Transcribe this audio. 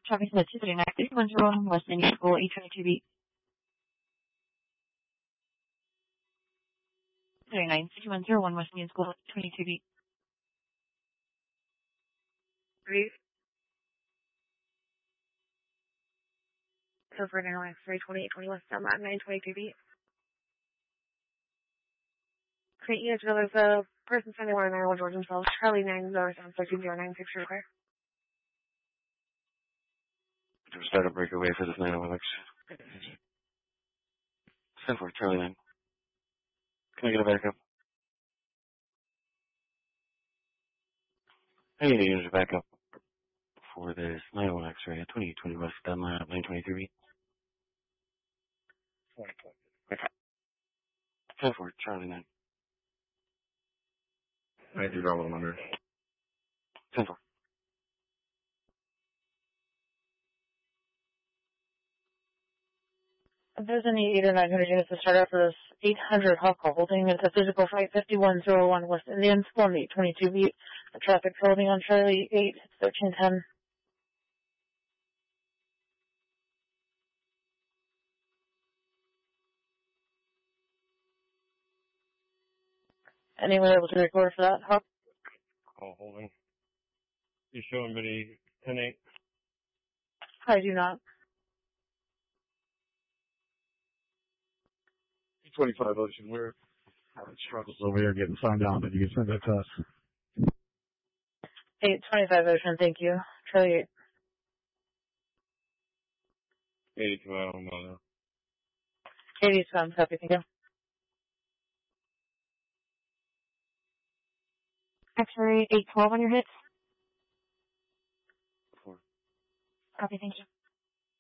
Traffic Smith 239 West Indian School, 822B. 5101 West Indian School, 22B. Brief. So for now, X-ray 2820 West Delmont, 922B. Create units for those person sending 191 George themselves, Charlie 9 North on 13096 require. Start a breakaway for this 901X. 10-4, Charlie 9. Can I get a backup? I need a unit of backup for this 901X ray at 2820 West Dunlap, 923B. 10-4, Charlie 9. I do all under. 10-4. If there's any 8 or 900 units to start out for this 800 hot call holding, it's a physical fight 5101 West Indian School, 822B. The traffic holding on Charlie 8, 1310. Anyone able to record for that hop? Call holding. You show anybody 10-8? I do not. 25 Ocean, we're having struggles over here getting signed out, but you can send that to us. 825 Ocean, thank you. Charlie 8. 82, I don't know. 80 sounds happy, thank you. X-ray 812 on your hits. 4. Copy, thank you.